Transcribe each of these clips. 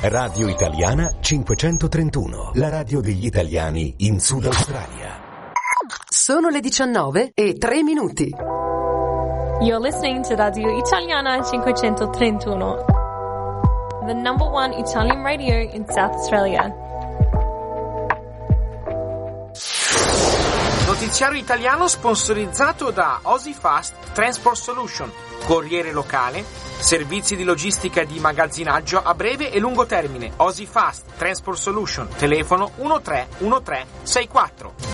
Radio Italiana 531, la radio degli italiani in Sud Australia. Sono le 19:03. You're listening to Radio Italiana 531, the number one Italian radio in South Australia. Notiziario italiano sponsorizzato da OSIFast Transport Solution, corriere locale, servizi di logistica di magazzinaggio a breve e lungo termine. OSIFast Transport Solution, telefono 131364.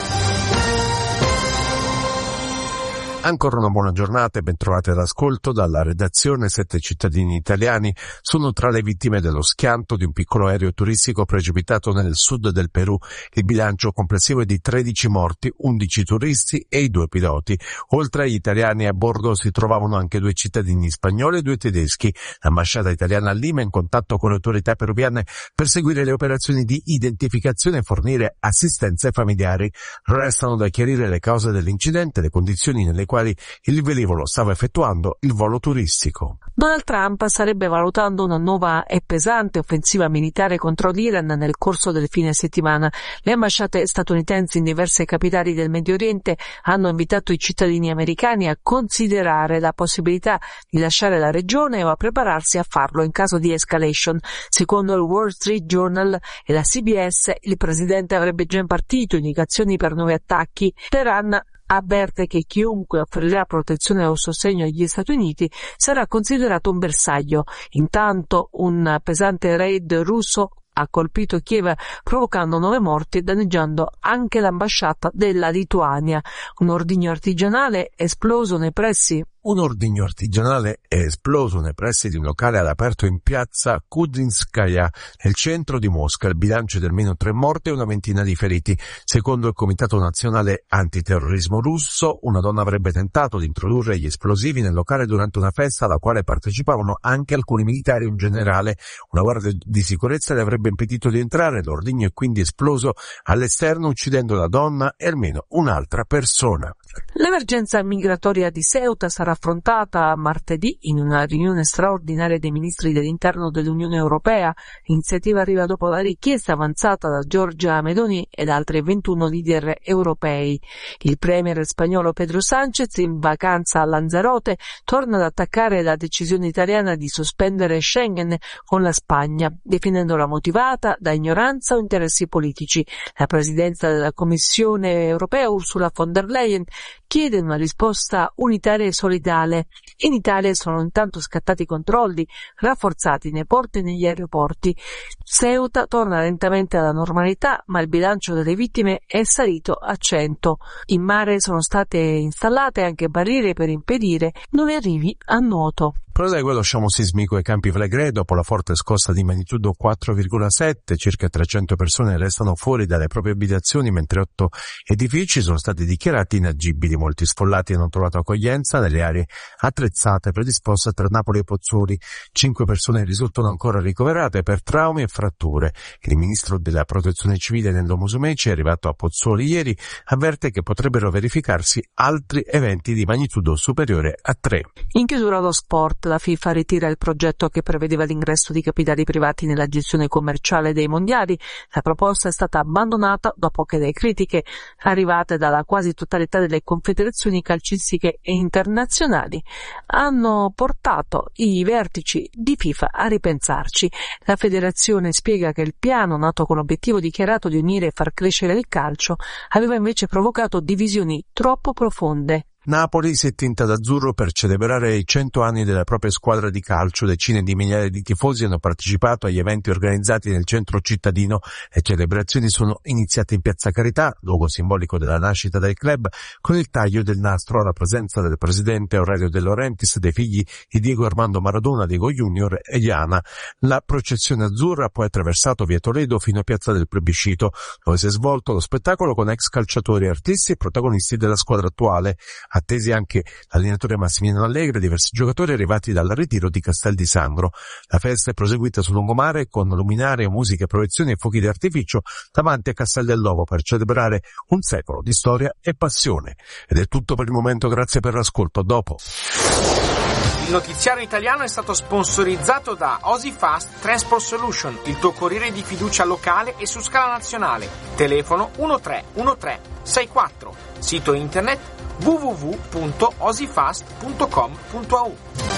Ancora una buona giornata e ben trovati all'ascolto dalla redazione. 7 cittadini italiani sono tra le vittime dello schianto di un piccolo aereo turistico precipitato nel sud del Perù. Il bilancio complessivo è di 13 morti, 11 turisti e i 2 piloti. Oltre agli italiani a bordo si trovavano anche 2 cittadini spagnoli e 2 tedeschi. L'ambasciata italiana a Lima è in contatto con le autorità peruviane per seguire le operazioni di identificazione e fornire assistenza ai familiari. Restano da chiarire le cause dell'incidente e le condizioni nelle quali il velivolo stava effettuando il volo turistico. Donald Trump starebbe valutando una nuova e pesante offensiva militare contro l'Iran nel corso del fine settimana. Le ambasciate statunitensi in diverse capitali del Medio Oriente hanno invitato i cittadini americani a considerare la possibilità di lasciare la regione o a prepararsi a farlo in caso di escalation. Secondo il Wall Street Journal e la CBS, il presidente avrebbe già impartito indicazioni per nuovi attacchi. Teheran avverte che chiunque offrirà protezione o sostegno agli Stati Uniti sarà considerato un bersaglio. Intanto un pesante raid russo ha colpito Kiev provocando 9 morti e danneggiando anche l'ambasciata della Lituania. Un ordigno artigianale è esploso nei pressi di un locale all'aperto in piazza Kudinskaya, nel centro di Mosca. Il bilancio è di almeno 3 morti e una ventina di feriti. Secondo il Comitato Nazionale Antiterrorismo russo, una donna avrebbe tentato di introdurre gli esplosivi nel locale durante una festa alla quale partecipavano anche alcuni militari e un generale. Una guardia di sicurezza le avrebbe impedito di entrare. L'ordigno è quindi esploso all'esterno, uccidendo la donna e almeno un'altra persona. L'emergenza migratoria di Ceuta sarà affrontata martedì in una riunione straordinaria dei ministri dell'interno dell'Unione Europea. L'iniziativa arriva dopo la richiesta avanzata da Giorgia Meloni ed altri 21 leader europei. Il premier spagnolo Pedro Sánchez, in vacanza a Lanzarote, torna ad attaccare la decisione italiana di sospendere Schengen con la Spagna, definendola motivata da ignoranza o interessi politici. La presidenza della Commissione europea, Ursula von der Leyen, chiede una risposta unitaria e solidale. In Italia sono intanto scattati controlli rafforzati nei porti e negli aeroporti. Ceuta torna lentamente alla normalità, ma il bilancio delle vittime è salito a 100. In mare sono state installate anche barriere per impedire nuovi arrivi a nuoto. Prosegue lo sciame sismico ai Campi Flegrei dopo la forte scossa di magnitudo 4,7. Circa 300 persone restano fuori dalle proprie abitazioni, mentre 8 edifici sono stati dichiarati inagibili. Molti sfollati hanno trovato accoglienza nelle aree attrezzate predisposte tra Napoli e Pozzuoli. 5 persone risultano ancora ricoverate per traumi e fratture. Il ministro della Protezione Civile Nello Musumeci, arrivato a Pozzuoli ieri, avverte che potrebbero verificarsi altri eventi di magnitudo superiore a 3. In chiusura allo sport, la FIFA ritira il progetto che prevedeva l'ingresso di capitali privati nella gestione commerciale dei mondiali. La proposta è stata abbandonata dopo che le critiche arrivate dalla quasi totalità delle confederazioni calcistiche e internazionali hanno portato i vertici di FIFA a ripensarci. La federazione spiega che il piano, nato con l'obiettivo dichiarato di unire e far crescere il calcio, aveva invece provocato divisioni troppo profonde. Napoli si è tinta d'azzurro per celebrare i 100 anni della propria squadra di calcio. Decine di migliaia di tifosi hanno partecipato agli eventi organizzati nel centro cittadino. Le celebrazioni sono iniziate in Piazza Carità, luogo simbolico della nascita del club, con il taglio del nastro alla presenza del presidente Aurelio De Laurentiis, dei figli di Diego Armando Maradona, Diego Junior e Iana. La processione azzurra ha poi attraversato via Toledo fino a Piazza del Plebiscito, dove si è svolto lo spettacolo con ex calciatori, artisti e protagonisti della squadra attuale. Attesi anche l'allenatore Massimiliano Allegri e diversi giocatori arrivati dal ritiro di Castel di Sangro. La festa è proseguita sul lungomare con luminarie, musiche, proiezioni e fuochi d'artificio davanti a Castel dell'Ovo per celebrare un secolo di storia e passione. Ed è tutto per il momento, grazie per l'ascolto, a dopo. Il notiziario italiano è stato sponsorizzato da OSIfast Transport Solution, il tuo corriere di fiducia locale e su scala nazionale. Telefono 131364. Sito internet www.osifast.com.au.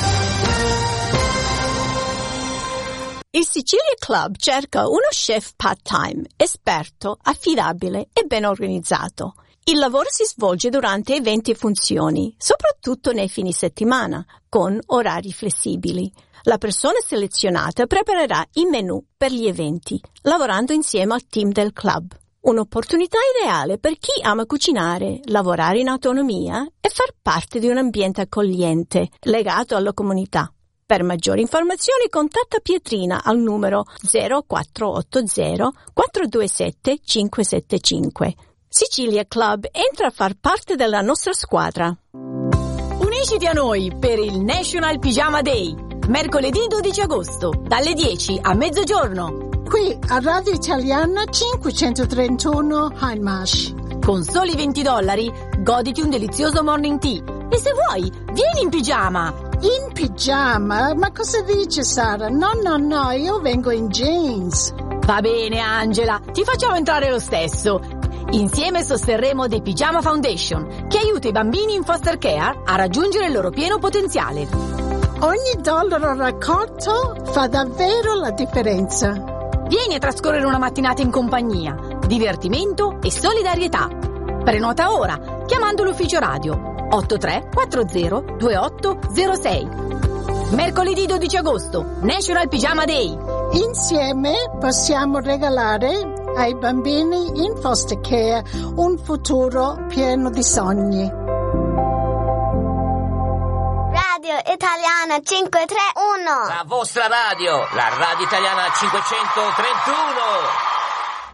Il Sicilia Club cerca uno chef part-time, esperto, affidabile e ben organizzato. Il lavoro si svolge durante eventi e funzioni, soprattutto nei fine settimana, con orari flessibili. La persona selezionata preparerà i menù per gli eventi, lavorando insieme al team del club. Un'opportunità ideale per chi ama cucinare, lavorare in autonomia e far parte di un ambiente accogliente, legato alla comunità. Per maggiori informazioni contatta Pietrina al numero 0480 427 575. Sicilia Club entra a far parte della nostra squadra. Unisciti a noi per il National Pyjama Day, mercoledì 12 agosto, dalle 10 a mezzogiorno. Qui a Radio Italiana 531 Hindmarsh. Con soli $20 goditi un delizioso morning tea. E se vuoi, vieni in pigiama. In pigiama? Ma cosa dice Sara? No, io vengo in jeans. Va bene Angela, ti facciamo entrare lo stesso. Insieme sosterremo The Pyjama Foundation, che aiuta i bambini in foster care a raggiungere il loro pieno potenziale. Ogni dollaro raccolto fa davvero la differenza. Vieni a trascorrere una mattinata in compagnia, divertimento e solidarietà. Prenota ora, chiamando l'ufficio radio 8340 2806. Mercoledì 12 agosto, National Pyjama Day. Insieme possiamo regalare ai bambini in foster care un futuro pieno di sogni. Radio Italiana 531. La vostra radio, la Radio Italiana 531.